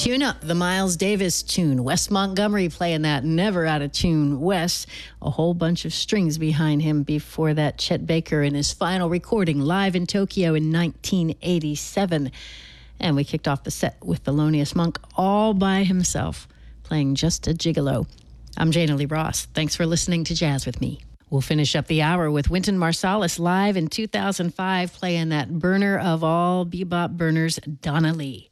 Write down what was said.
Tune Up, the Miles Davis tune. Wes Montgomery playing that Never Out of Tune. Wes, a whole bunch of strings behind him. Before that, Chet Baker in his final recording live in Tokyo in 1987. And we kicked off the set with Thelonious Monk all by himself, playing Just a Gigolo. I'm Jana Lee Ross. Thanks for listening to Jazz with me. We'll finish up the hour with Wynton Marsalis live in 2005, playing that burner of all bebop burners, Donna Lee.